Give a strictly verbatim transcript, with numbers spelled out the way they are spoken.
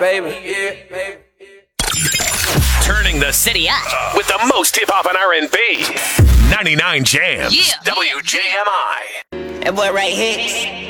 baby, yeah, baby. Turning the city up with the most hip-hop and R and B. ninety-nine Jams. Yeah. W J M I. That boy right here.